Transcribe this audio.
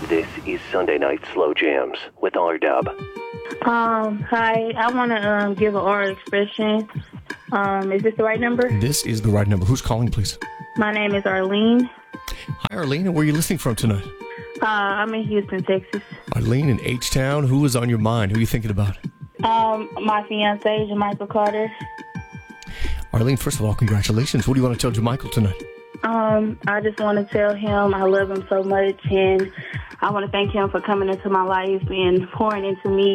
This is Sunday Night Slow Jams with R-Dub. Hi. I want to give an oral expression. Is this the right number? This is the right number. Who's calling, please? My name is Arlene. Hi, Arlene. And where are you listening from tonight? I'm in Houston, Texas. Arlene in H-Town. Who is on your mind? Who are you thinking about? My fiance, Jamichael Carter. Arlene, first of all, congratulations. What do you want to tell Jamichael tonight? I just want to tell him I love him so much, and I want to thank him for coming into my life and pouring into me